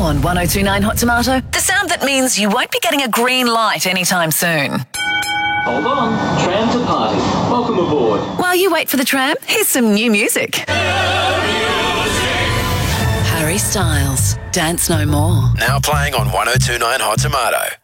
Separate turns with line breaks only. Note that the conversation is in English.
on 1029 Hot Tomato, the sound that means you won't be getting a green light anytime soon.
Hold on, tram to party. Welcome aboard.
While you wait for the tram, here's some new music. Harry Styles, Dance No More.
Now playing on 1029 Hot Tomato.